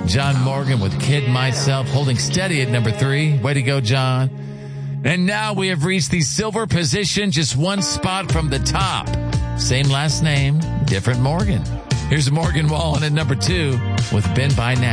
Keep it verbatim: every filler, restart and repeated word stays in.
John Morgan with Kid Myself holding steady at number three. Way to go, John. And now we have reached the silver position, just one spot from the top. Same last name, different Morgan. Here's Morgan Wallen at number two with Been By Now.